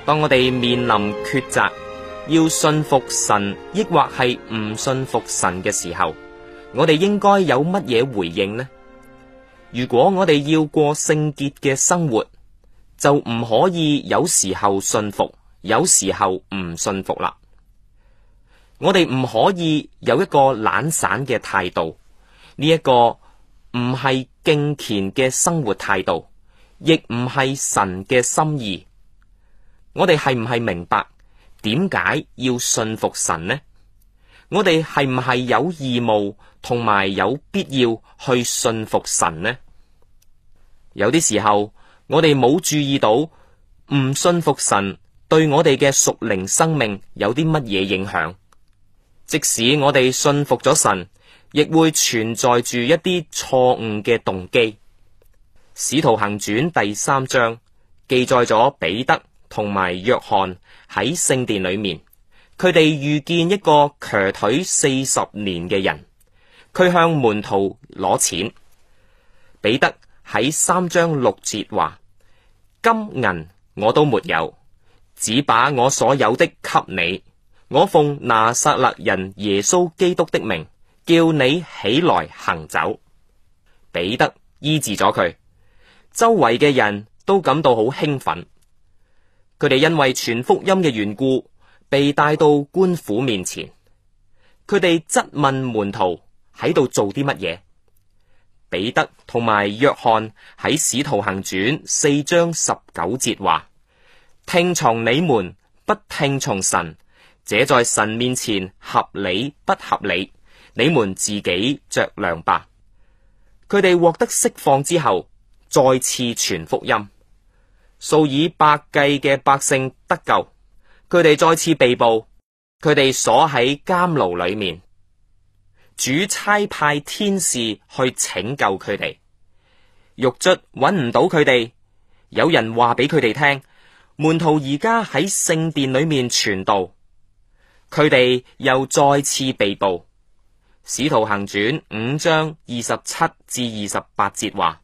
當我哋面臨抉擇，要信服神，抑或係唔信服神嘅時候，我哋應該有乜嘢回應呢？如果我哋要過聖潔嘅生活，就唔可以有時候信服，有時候唔信服啦。我哋唔可以有一個懶散嘅態度，呢一個唔係敬虔嘅生活態度，亦唔係神嘅心意。我哋係唔係明白點解要信服神呢？我哋係唔係有義務同埋有必要去信服神呢？有啲時候我哋冇注意到唔信服神對我哋嘅屬靈生命有啲乜嘢影響。即使我哋信服咗神，亦會存在住一啲錯誤嘅動機。使徒行傳第3章記載咗彼得同埋約翰喺聖殿裏面，佢哋遇見一個瘸腿40年嘅人，佢向門徒攞錢。彼得喺3章6節話：金銀我都沒有，只把我所有的給你。我奉拿撒勒人耶穌基督的名，叫你起來行走。彼得醫治咗佢，周圍嘅人都感到好興奮。佢哋因為傳福音嘅緣故，被帶到官府面前。佢哋質問門徒喺度做啲乜嘢。彼得同埋約翰喺使徒行傳4章19節話：聽從你們，不聽從神，這在神面前合理不合理，你們自己酌量吧。佢哋獲得釋放之後，再次傳福音，數以百計嘅百姓得救。佢哋再次被捕，佢哋鎖喺監牢裏面。主差派天使去拯救佢哋。獄卒揾唔到佢哋，有人話俾佢哋聽，門徒而家喺聖殿裏面傳道。佢哋又再次被捕。使徒行傳5章27至28節話：